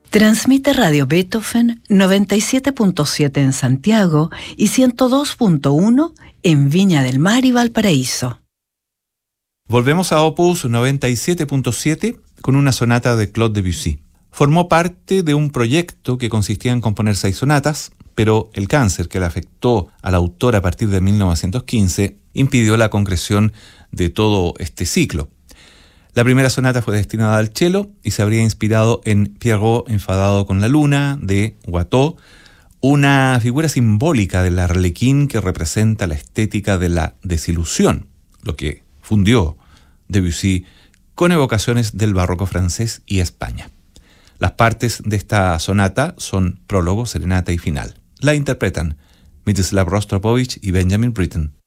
Transmite Radio Beethoven 97.7 en Santiago y 102.1 en Viña del Mar y Valparaíso. Volvemos a Opus 97.7 con una sonata de Claude Debussy. Formó parte de un proyecto que consistía en componer 6 sonatas, pero el cáncer que le afectó al autor a partir de 1915 impidió la concreción de todo este ciclo. La primera sonata fue destinada al cello y se habría inspirado en Pierrot enfadado con la luna, de Watteau, una figura simbólica del arlequín que representa la estética de la desilusión, lo que fundió Debussy con evocaciones del barroco francés y España. Las partes de esta sonata son prólogo, serenata y final. La interpretan Mstislav Rostropovich y Benjamin Britten.